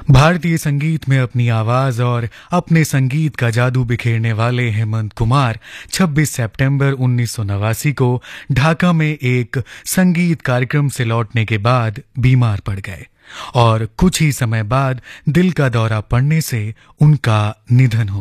भारतीय संगीत में अपनी आवाज और अपने संगीत का जादू बिखेरने वाले हेमंत कुमार 26 सितंबर 1989 को ढाका में एक संगीत कार्यक्रम से लौटने के बाद बीमार पड़ गए और कुछ ही समय बाद दिल का दौरा पड़ने से उनका निधन हो